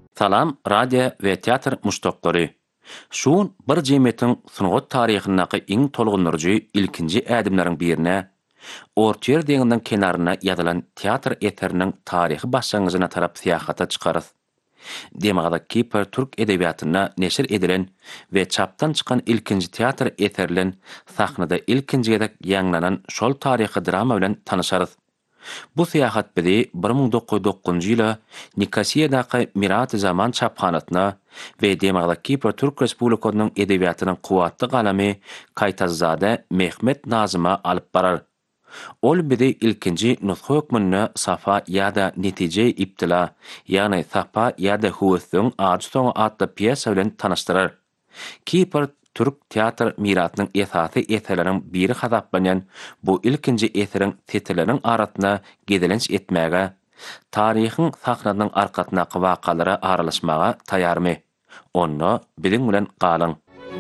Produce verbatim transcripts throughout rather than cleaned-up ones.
Salam, radio we teatr muştokları. Şuun bir jemgyýetiň sunugat taryhyndaky iň tolgunlarjy ilkinji ädimleriň birine, Ortaýer deňinden kenaryna ýazylan teatr eseriniň taryhy başlangyjyna tarap syýahata çykarys. Demagda Kipr türk edebiýatyna neşir edilen we çapdan çykan ilkinji teatr eserlerini sahnada ilkinji gedek ýanglanan şol taryhy drama bilen tanyşarys. Bu syýahat bizi bir ming dokuz ýüz dokuzunjy ýyla Nikosiýadaky Mirat Zaman çaphanatyna we demagda Kipr Türk Respublikasynyň edebiýatynyň kuwatly galamy Kaytazade Mehmet Nazyma alyp barar. Ol bizi ilkinji nusha hökmünde safa ýa-da netije iptila, ýagny safa ýa-da huwesden arjy soňy atly piyesa bilen tanyşdyrar. Kipr Türk teatr miratynyň esasy eserleriň biri hasaplanýan bu ilkinji eseriň setleriň arasyna gedelenç etmäge, taryhyň sahnasynyň arkasynaky wakalary aralaşmaga taýarmy? Onu biziň bilen galyň.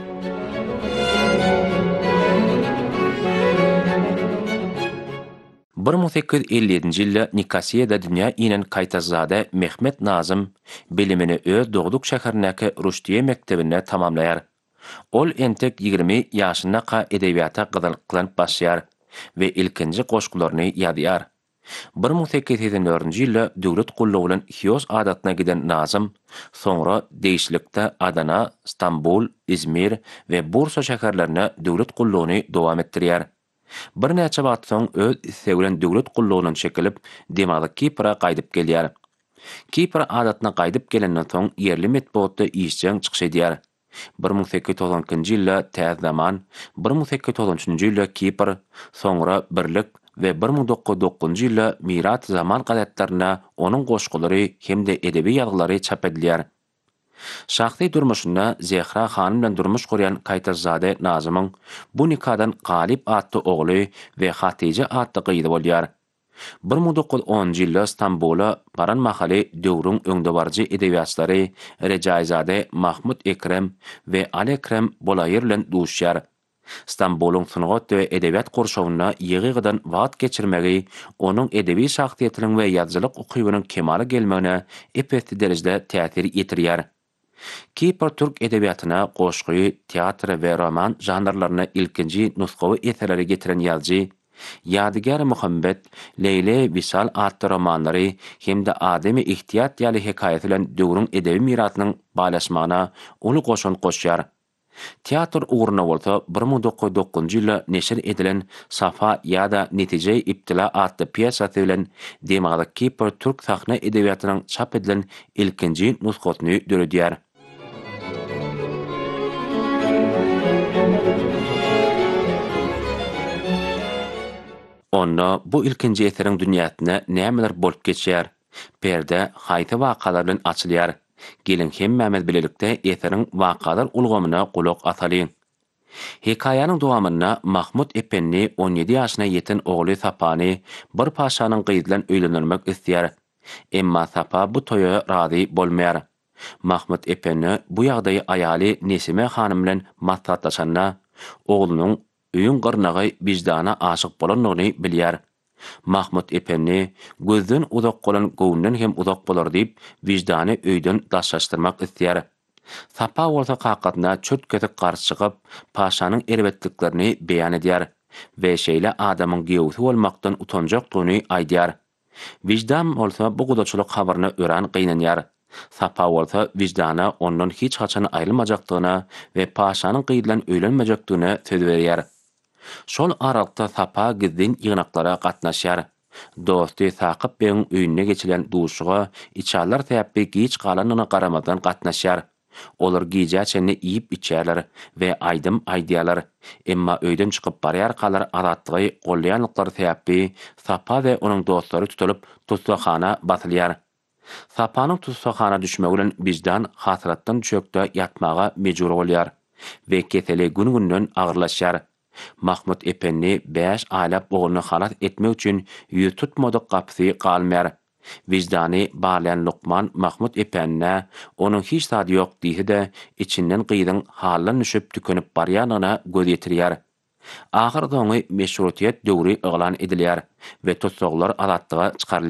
bir ming sekkiz ýüz elliýedinji ýylda Nikosiýada dünýä inen Kaytazade Mehmet Nazym bilimini öz dogduk şäherindäki Rüşdiýe mektebinde tamamlaýar. Ol entek ýygrimi ýaşyndaky edebiýata gyzyllyk bilen başlaýar we ilkinji goşgularyny ýazýar. bir ming sekkiz ýüz seksen dördünji ýylda döwlet gullugy bilen Hiýos adatyna giden Nazym, soňra değişlikde Adana, Stambul, İzmir we Bursa şäherlerine döwlet gullugyny dowam etdirýär. Bir näçe wagt soň öz isse bilen döwlet gullugynyň çekilip, demagda Kipra gaýdyp gelýär. Kipra adatyna gaýdyp gelenden soň ýerli metbuatda işçiň çykyş edýär. bir ming sekkiz ýüz togsanjynjy ýylda Täze Zaman, bir ming sekkiz ýüz togsanjynjy ýylda Kipr, soňra Birlik we bir ming dokuz ýüz dokuzunjy ýylda Mirat Zaman gazetlaryna onuň goşgulary hemde edebi ýazgylary çap edilýär. Şahsy durmuşynda Zehra hanym bilen durmuş gurýan Kaytazade Nazymyň bu nikadan Galip atly ogly we Hatice atly gyzy bolýar. bir ming dokuz ýüz onunjy ýylda Stambula baran mahaly döwrüň öňdebarjy edebiýatçylary Rejaýzade Mahmud Ekrem we Ali Ekrem Bolayır bilen duşýar. Stambuluň sunugat we edebiýat gorşawyna ýygydan wagt geçirmegi onuň edebi şahsiýetiniň we ýazgylyk ukybynyň kemale gelmegine epetli derejede täsir ýetirýär. Kipr Türk edebiýatyna goşgy, teatr we roman janrlaryna ilkinji nusgawy eserleri getiren ýazgy, Ýadygar Muhammed, Leyle Wisal atly romanlary hemde ademy ihtiýat ýaly hekaýat bilen döwrüň edebi miratynyň balaşmagyna uly goşun goşýar. Teatr ugruna bolsa bir ming dokuz ýüz dokuzunjy ýylda neşir edilen Safa ýa-da netije iptila atly piyesasy bilen demagda Kipr Türk sahna edebiýatynyň çap edilen ilkinji nusgasyny döredýär. Onda bu ilkinji eseriň dünýäsine nämeler bolup geçýär? Perde haýsy wakalar bilen açylýar. Gelin hemmämiz bilelikde eseriň wakalar ulgamyna gulak asalyň. Hekaýanyň dowamyna Mahmud Epenni on ýedi ýaşyna ýeten ogly Sapany bir paşanyň gyzy bilen öýlenmek isleýär. Emma Sapa bu toýa razy bolmaýar. Mahmud Epenni bu ýagdaýy aýaly Nesime hanym bilen maslahatlaşanda oglunyň öýün gyrnagy wijdana aşyk bolanlygyny bilýär. Mahmud Epenni gözden uzak bolan göwünden hem uzak bolar diýip wijdany öýden daşlaşdyrmak isleýär. Sapa bolsa hakykatna çöt kesik garşy çykyp paşanyň erbetliklerini beýan edýär we şeýle adamyň giýewsi bolmakdan utanjakdygyny aýdýar. Wijdan bolsa bu gudaçylyk habaryna ören gynanýar. Sapa bolsa wijdana ondan hiç haçan aýrylmajakdygyna we paşanyň gyýdylan öýlenmejekdigine söz berýär. Şol aralykda Sapa gizdin ýygnaklara gatnaşýar. Dosty Sakyp beýiň öýüne geçilen duşuga içalar täppi giç galanyna garamadan gatnaşýar. Olar giýjäçeni iýip içerler we aýdym aýdýarlar. Emma öýden çykyp barýar galar adatlygy golýanlyklar täppi Sapa we onuň dostlary tutulyp tutsakhana batylýar. Sapanyň tutsakhana düşmegi bilen wiždan hasyratdan çökde ýatmaga mejbur bolýar we keseli gün-günden agyrlaşýar. Mahmud Epenni beş aýlap ogluny halat etmek üçin ýüz tutmadyk gapsy galmaýar. Wijdany barlayan Lukman Mahmud Epenni onuň hiç sady ýok diýdi-de içinden gyýdyň halan düşüp tükenip barýanyna göz ýetirýär. Ahir soňy meşrutiýet döwri eglan edilýär we tutsaklar adatlyga çykarylýar.